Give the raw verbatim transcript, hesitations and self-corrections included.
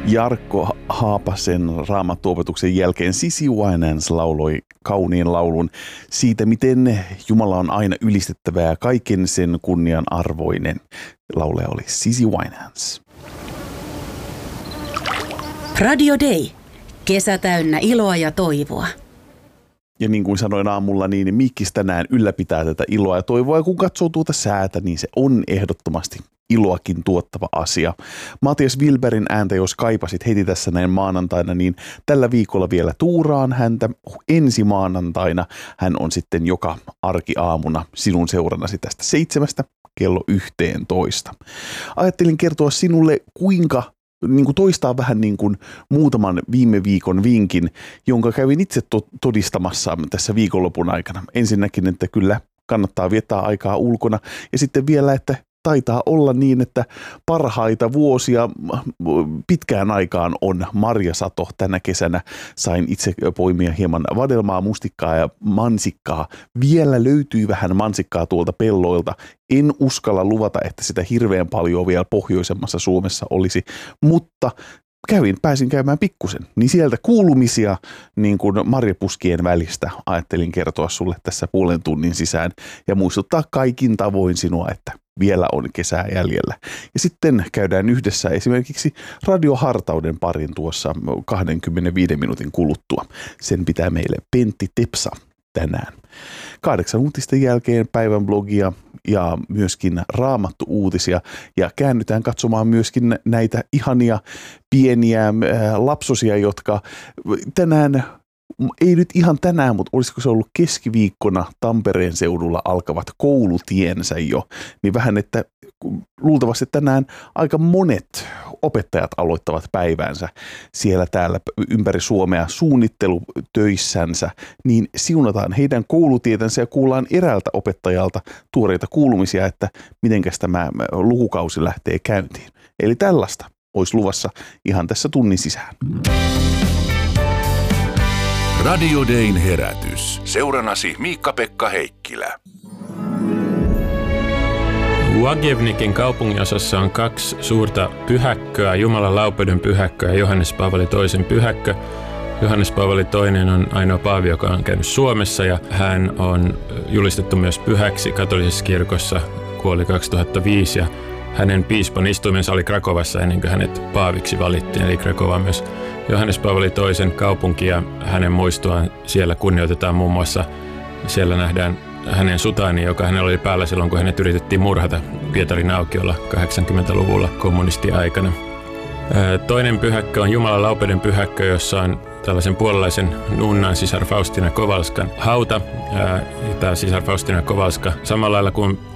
Jarkko Haapasen raamattuopetuksen jälkeen Sissy Winans lauloi kauniin laulun siitä, miten Jumala on aina ylistettävä ja kaiken sen kunnian arvoinen. Laulaja oli Sissy Winans. Radio Day. Kesä täynnä iloa ja toivoa. Ja niin kuin sanoin aamulla, niin Mikkis tänään ylläpitää tätä iloa ja toivoa. Ja kun katsoo tuota säätä, niin se on ehdottomasti iloakin tuottava asia. Matias Wilbergin ääntä, jos kaipasit heti tässä näin maanantaina, niin tällä viikolla vielä tuuraan häntä. Ensi maanantaina hän on sitten joka arkiaamuna sinun seurannasi tästä seitsemästä kello yhteentoista. Ajattelin kertoa sinulle, kuinka niin kuin toistaa vähän niin kuin muutaman viime viikon vinkin, jonka kävin itse to- todistamassa tässä viikonlopun aikana. Ensinnäkin, että kyllä kannattaa viettää aikaa ulkona ja sitten vielä, että taitaa olla niin, että parhaita vuosia pitkään aikaan on marjasato tänä kesänä. Sain itse poimia hieman vadelmaa, mustikkaa ja mansikkaa. Vielä löytyy vähän mansikkaa tuolta pelloilta. En uskalla luvata, että sitä hirveän paljon vielä pohjoisemmassa Suomessa olisi, mutta kävin, pääsin käymään pikkusen, niin sieltä kuulumisia niin kuin marjapuskien välistä ajattelin kertoa sulle tässä puolen tunnin sisään ja muistuttaa kaikin tavoin sinua, että vielä on kesää jäljellä. Ja sitten käydään yhdessä esimerkiksi radiohartauden parin tuossa kaksikymmentäviisi minuutin kuluttua. Sen pitää meille Pentti Tepsa tänään. Kahdeksan uutisten jälkeen päivän blogia ja myöskin Raamattu-uutisia ja käännytään katsomaan myöskin näitä ihania pieniä lapsosia, jotka tänään, ei nyt ihan tänään, mutta olisiko se ollut keskiviikkona Tampereen seudulla alkavat koulutiensä jo, niin vähän, että luultavasti tänään aika monet opettajat aloittavat päivänsä siellä täällä ympäri Suomea suunnittelutöissänsä, niin siunataan heidän koulutietänsä ja kuullaan eräältä opettajalta tuoreita kuulumisia, että mitenkäs tämä lukukausi lähtee käyntiin. Eli tällaista olisi luvassa ihan tässä tunnin sisään. Radio Dayn herätys. Seuranasi Miikka-Pekka Heikkilä. Łagiewniki kaupunginosassa on kaksi suurta pyhäkköä, Jumalan laupeuden pyhäkkö ja Johannes Paavali toisen pyhäkkö. Johannes Paavali toinen on ainoa paavi, joka on käynyt Suomessa ja hän on julistettu myös pyhäksi katolisessa kirkossa, kuoli kaksituhattaviisi ja hänen piispan istuimensa oli Krakovassa ennen kuin hänet paaviksi valittiin, eli Krakova on myös Johannes Paavali toisen kaupunki ja hänen muistoaan siellä kunnioitetaan muun muassa. Siellä nähdään hänen sutaani, joka hänellä oli päällä silloin, kun hänet yritettiin murhata Pietarin aukiolla kahdeksankymmentäluvulla kommunistiaikana. Toinen pyhäkkö on Jumalan laupeuden pyhäkkö, jossa on tällaisen puolalaisen nunnan sisar Faustina Kowalskan hauta. Tämä sisar Faustina Kowalska samalla lailla kuin